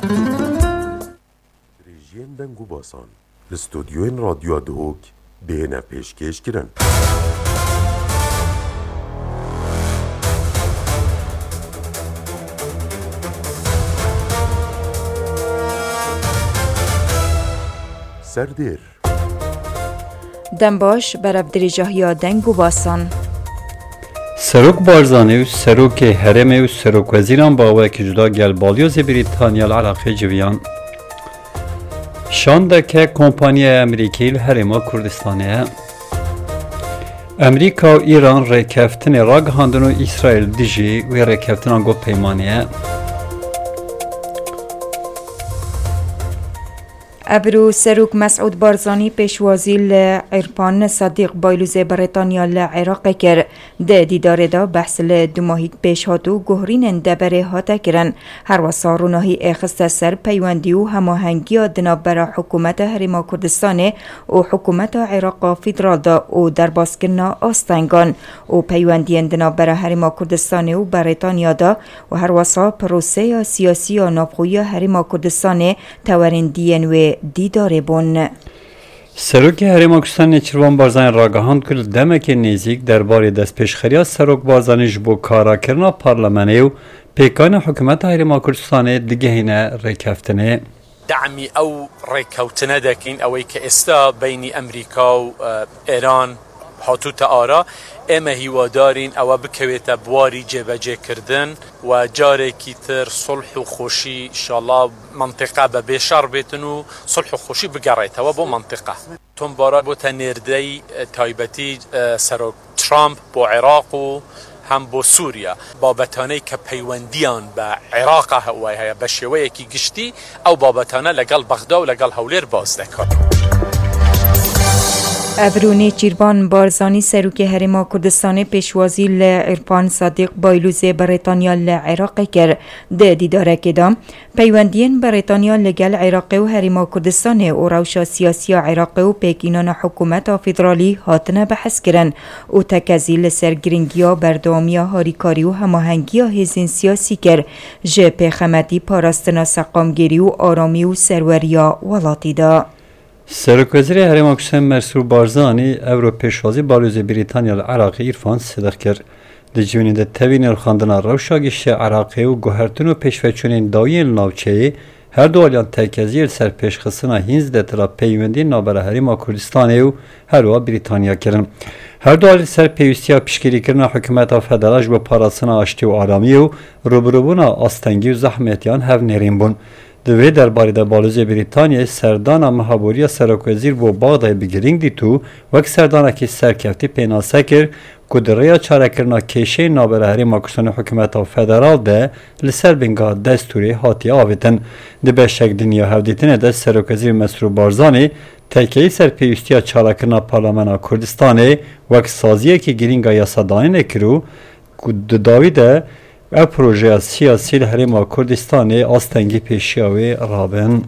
رژین دنگو باسان لستودیوین رادیو دهوک دهنه پیشکش کرن. سردیر دنباش براب دریجاهیا دنگو باسان سروک بارزانی و سروک هرم و سروک وزیران باوه که جدا گل بالیوز بریتانیا العراقی جویان شانده که کمپانی امریکی هرما کردستانه امریکا و ایران رکفتن راگهاندن و اسرائیل دیجی و رکفتن آنگو پیمانیه ابرو سروک مسعود بارزانی پیشوازی لعرفان صدیق بایلوز بریتانیا لعراق کر ده دیدار دا بحث دو ماهی پیش هاتو گهرین دبره هاته کرن هر وصارو ناهی اخست سر پیوندی و هماهنگی دنابرا حکومت هرما کردستان و حکومت عراق فیدرال دا و در باسکرنا آستنگان و پیوندی دنابرا هرما کردستان و بریتانیا دا و هر وصا پروسه سیاسی و نابخوی هرما کردستان تورندین و دیدار بون سروک هرما کردستان نچروان بارزانی راگهاند کرد دمک نزیک درباره دست پیشخریا سروک بارزانی جبو کارا کرنا پارلمانی و پیکان حکومت هرما کردستان دیگه هینه رکفتنه دعمی او رکوتنه دکین اوی که استا بین امریکا و ایران هاتو تا اما هیوادارین او بکویت بواری جبجه کردن و جاره کیتر صلح و خوشی انشاءالله منطقه به بشار بیتن و صلح و خوشی بگرایت و با منطقه تنبارا با تنیردهی تایبتی سر ترامپ با عراق و هم با سوریا بابتانه که پیوندیان به عراق هوای های بشویه کی گشتی او بابتانه لگل بغداد و لگل هولیر باز دکار ابرونی چیربان بارزانی سروک هرما کردستان پیشوازی لعرفان صدیق بایلوز بریتانیا لعراق کر ده دیداره کدام پیوندین بریتانیا لگل عراق و هرما کردستان و روشا سیاسی عراق و پیکینان حکومت فدرالی هاتنه بحث کرن و تکزی لسرگرنگیا بردامیا هاریکاری و هماهنگیا هزین سیاسی کر جه پیخمتی پاراستنا سقامگیری و آرامی و سروریا ولاتی دا سروک وزیر هرما کردستان مسعود بارزانی اورو پیشوازی بالوز بریتانیا العراقی عرفان صدق کرد دجوینی ده توین الخاندنا روشاگیش عراقی و گوهرتون و پیشوچونین داوین ناوچهی هر دو آلیان تکزی سر پیشخصنا هینز ده تلا پیوندی نابرا هرما کردستانی و هر وا بریتانیا کرن هر دو آلی سر پیوستیا پیشگیری کرنا حکومت فدراج با پاراسنا آشتی و آرامی و روبروبونا آستنگی و زحمتیان هف نرین بون دوی درباره در بالوز بریتانیا سردان مهابوری سروک وزیر و باغدای بگیرینگ دی تو وک سردان که سرکفتی پیناسه کر کدریا چاره کرنا کشه نابره هرما کردستان حکومت فدرال ده لسر بینگاه دستوری هاتی آویتن ده به شک دنیا هفدیتن ده سروک وزیر مسعود بارزانی تکیه سر پیوستیا چاره کرنا پارلمان کردستان وک سازیه که گیرینگا یاسادانی نکرو داوی ده و پروژه سیاسی هرما کردستان آستنگی پیشیاوی رابن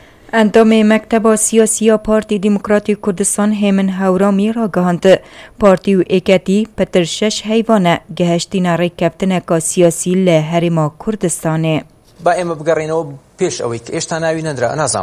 اندام مکتب سیاسی پارتی دموکراتی کردستان همن هورامی را گهاند پارتی و ایکتی پتر 6 حیوانه گهشتین رکفتن که سیاسی لهرما کردستانه با اما بگرینو پیش اوی که اشتا ناوی ندرا نظام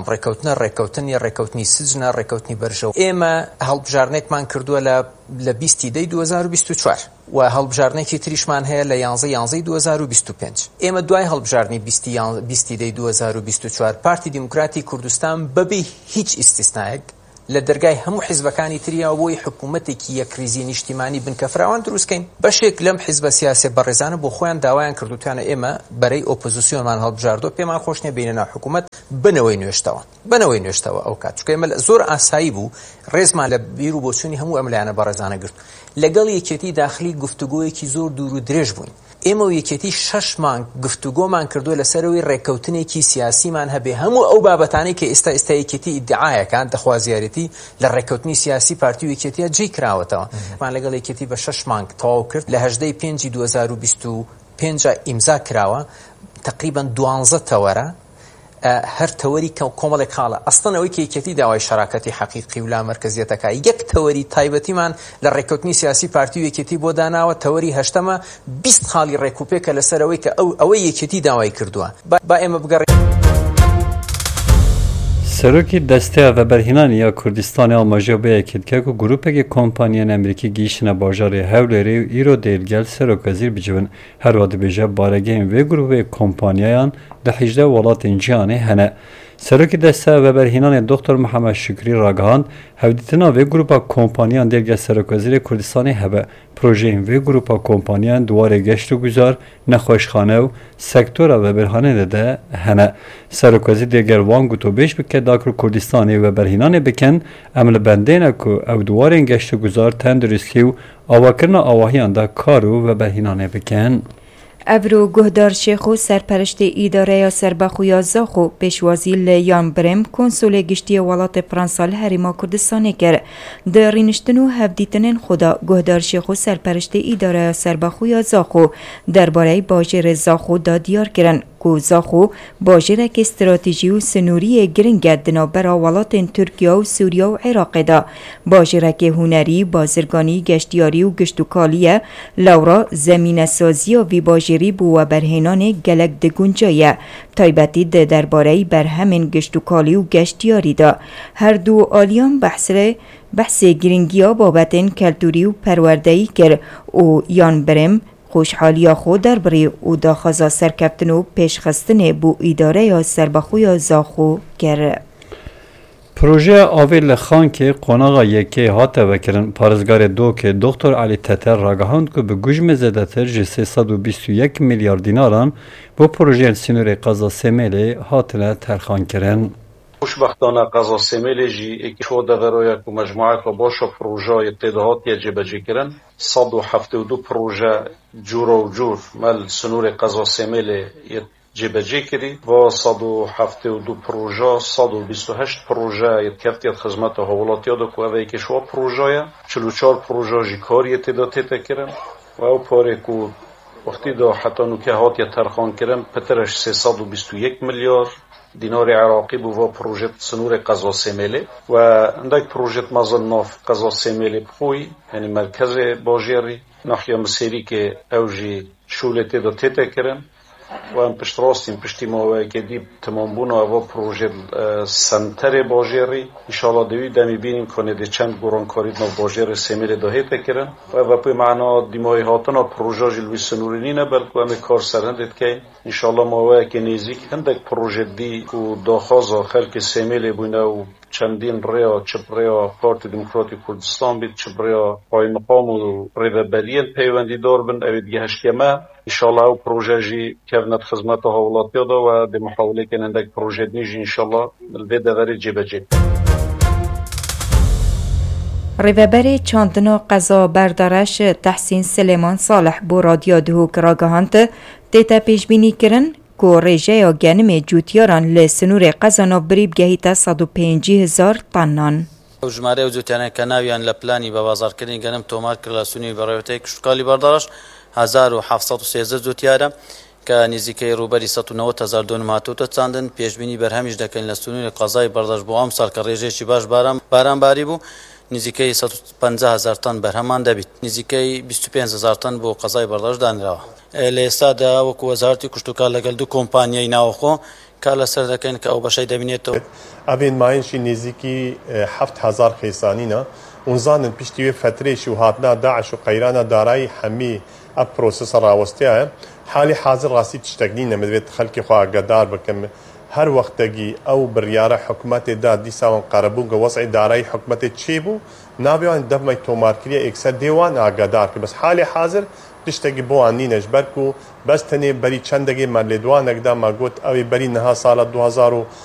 ڕێکەوتنی سجنە ڕێکەوتنی بەرژەو ئێمە هەڵبژارنێکمان کردووە لە 20 دەی 2024 و هەڵبژارنێکی تریشمان هەیە لە 11 2025 ئێمە دوای هەڵبژارنی 20 دەی 2024 پارتی دیموکراتی کوردستان بەبێ هیچ ئیستیسنایەک لە دەرگای هەموو حیزبەکانی تریاوە بۆی حکوومەتێکی یەکریزی نیشتیمانی بنکە فراوان دروستکەین بەشێک لەم حیزبە سیاسێ بەڕێزانە بۆ خۆیان داوایان کردوتیانە ئێمە بەرەی ئۆپۆزیسیۆنمان هەڵبژاردووە پێمان خۆش نییە بینە ناو حکوومەت بنەوەی نوێشتەوە ئەو کات چونکە ئێمە زۆر ئاسایی بوو ڕێزمان لە بیر و بۆچوونی هەموو ئەم لایەنە بەڕێزانە گرت لەگەڵ یەکێتی داخلی گفتوگۆیەکی زۆر دوور و درێژ بووین ئێمە و یەکێتی 6 مانگ گفتوگۆمان کردووە لەسەرەوەی ڕێکەوتنێکی سیاسیمان هەبێ هەموو ئەو بابەتانەی کە ئێستا یەکێتی ئیدعایەکان دەخوازیارەتی لە ڕێکەوتنی سیاسی پارتی و یەکێتیە جێی کراوەتەوە مان لەگەڵ یەکێتی بە 6 مانگ تەواو کرد لە 18 5 2025 ئیمزا کراوە تقریبا 12 تەوەرە هەر تەوەری کۆمەڵێک خاڵە ئەستەنەوەی کە یەکێتی داوای شەراکەتی حەقیقی و لا مەرکەزیەتەکە یەک تەوەری تایبەتیمان لە ڕێکەوتنی سیاسی پارتی و یەکێتی بۆ داناوە تەوەری هەشتەمە 20 خاڵی ڕێکوپێکە لەسەرەوەی کە ئەوەی یەکێتی داوای کردووە با ئێمە بگەڕێ سروکی دسته و برهنانی یا کردستان آماجه به یکید که گروپی که کمپانیان امریکی گیشن بازار هولری ایرو دیلگل سروک وزیر بجون هر واد بیجه بارگین و گروپ کمپانیان ده 18 ولات جهانی هنه. سروکی دسته و برهنانی دکتر محمد شکری راگهاند هودیتنا و گروپا کمپانیان دیلگل سروک وزیر کردستان هبه پروژه و گروپا کمپانیان دواره گشت و گذار نخوشخانه و سکتور و برهانه ده هنه. سروک وزیر دیگر وانگو تو بیش بکه داکر کردستانی و برهنانی بکن عمل بندینه که او دواره گشت و گذار تندرستی و آواکرنا آواهیان ده کارو و برهنانی بکن. ابرو گهدار شیخو سرپرشت اداره سربخویا زاخو پیشوازی لیان برم کنسول گشتی ولات فرانسال هریما کردستانی کرد. در رینشتنو هفدیتنین خدا گهدار شیخو سرپرشت اداره سربخویا زاخو درباره باجر زاخو دادیار کرن کو زاخو باجر که استراتژی و سنوری گرنگ دنابرا ولات ترکیه و سوریه و عراق دا باجر که هنری بازرگانی گشتیاری و گشتوکالیه لورا زمین سازی و وی باجری بو و برهنان گلک دگونجایه تایبتی ده درباره بر همین گشتوکالی و گشتیاری دا هر دو آلیان بحث گرنگیا بابتن کلتوری و پروردهی کر او یان برم خوشحالی خود درباره او داخازا سرکفتن و پیشخستن بو اداره یا سربخوی زاخو کرد. پروژه آویل خان که قناغا یکی هاته وکرن پارزگار دو که دکتر علی تتر راگهاند که به گوشم زدتر جه 321 میلیارد دیناران با پروژه سنور قضا سمیلی هاتنه ترخان کرن. خوشبختانه قضا سمیلی جی اکی شو دغرویا که مجموعه که باشا پروژه اتداهات یا جبجه کرن 172 پروژه جور و جور مل سنور قضا سمیلی جبجه کردی و 172 پروژه 128 پروژه کفتیت خدمت حوالاتی دو که اوه که شو پروژه 44 پروژه جی کاری اتداهات کرن و او پاره که وقتی دا حتی نوکه هات یا ترخان کرن پترش 321 میلیارد دینار عراقی بو پروژه سنور قضا سمیلی و اندک پروژه مازن ناف قضا سمیلی بخوی یعنی مرکز باجری ناحیه مسیری که اوجی شولتی دا تیتا کرن و ام پشت راستیم پشتی ماوه که دیب تمام بونا و پروژه سنتر باجری انشاءالله دوی دمی بینیم کنه دی چند گرانکاری نو باجر سمیل دا هیتا کرن و پی معنا دیمای هاتنا پروژه جلوی سنوری نینه بلکه همه کار سرهندت که انشاءالله ماوه که نیزیک هندک پروژه دی که داخازا خلق سمیل بونه و چندین ریا چپ ریا پارتی دموکراتی کردستان بید چپ ریا پای مقام و ریوبلیل پیوندی دار بند اوید گهشتیمه انشاءالله او پروژه جی کفنت خدمت حوالاتی دا و دی محاوله کنندک پروژه نیجی انشاءالله الویده غری جیبجی ریوبری چاندنا قضا بردارش تحسین سلیمان صالح بو رادیو دهوک راگهانت دیتا پیش بینی کرن که ریجه یا گنم جوتیاران لسنور قضا بریب گهیتا 150,000 طنان. جماره و جوتیانه که ناویان لپلانی به بازار کردن گنم تومار کرد لسنوی برایوته کشتکالی بردارش 1713 جوتیاره که نزدیکی روبری 190,000 دونم هاتوتا چاندن پیشبینی برهمیش دکن لسنور قضای برداشت بو امسال که ریجه چی باش باران باری بو نزدیکی 150,000 تن برهمان دبید نزدیکی 25,000 تن بو قضای برداشت دانراوه لیستاد وکو وزارتی کشتکال لگل دو کمپانیای ناوخو کالا سر دکن که او باشای دبینیتو اوین ماینشی نزدیکی 7,000 خیسانینا اونزانن پشتی فتره و هاتنا داعش و قیران دارای همی اب پروسس راوستیه حالی حاضر راسی تشتگنین نمدوید خلقی خواه قدار بکم هر وقتگی او بریاره حکومت دا دیساوان قربون که وضع دارای حکومت چی بو نابیان دفمه تومارکریه اکسر دیوان آگادار که بس حالی حاضر تشتگی بو آنینش برکو بس تنی بری چندگی مردوان اگدا ما گوت اوی بری نها سال